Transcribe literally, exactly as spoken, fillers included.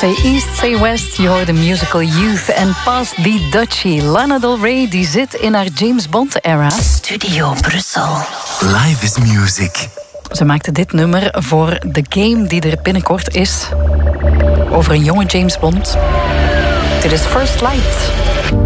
Say East, Say West, je hoort de musical Youth en Past the Dutchie. Lana Del Rey die zit in haar James Bond-era. Studio Brussel. Live is music. Ze maakte dit nummer voor de game die er binnenkort is. Over een jonge James Bond. Dit is First Light.